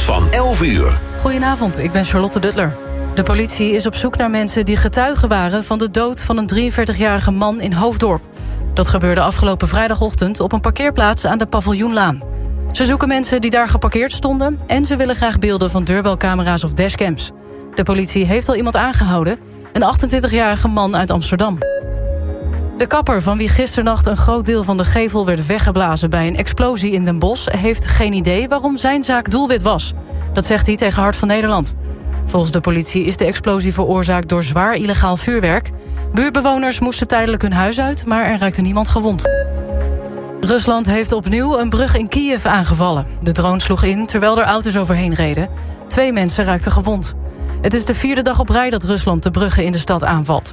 van 11 uur. Goedenavond, ik ben Charlotte Duttler. De politie is op zoek naar mensen die getuigen waren van de dood van een 43-jarige man in Hoofddorp. Dat gebeurde afgelopen vrijdagochtend op een parkeerplaats aan de Paviljoenlaan. Ze zoeken mensen die daar geparkeerd stonden en ze willen graag beelden van deurbelcamera's of dashcams. De politie heeft al iemand aangehouden, een 28-jarige man uit Amsterdam. De kapper, van wie gisternacht een groot deel van de gevel werd weggeblazen bij een explosie in Den Bosch, heeft geen idee waarom zijn zaak doelwit was. Dat zegt hij tegen Hart van Nederland. Volgens de politie is de explosie veroorzaakt door zwaar illegaal vuurwerk. Buurtbewoners moesten tijdelijk hun huis uit, maar er raakte niemand gewond. Rusland heeft opnieuw een brug in Kiev aangevallen. De drone sloeg in terwijl er auto's overheen reden. 2 mensen raakten gewond. Het is de 4e dag op rij dat Rusland de bruggen in de stad aanvalt.